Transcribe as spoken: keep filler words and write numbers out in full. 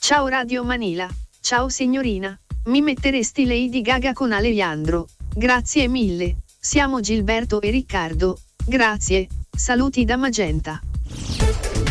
Ciao Radio Manila, ciao signorina, mi metteresti Lady Gaga con Alejandro? Grazie mille, siamo Gilberto e Riccardo, grazie, saluti da Magenta.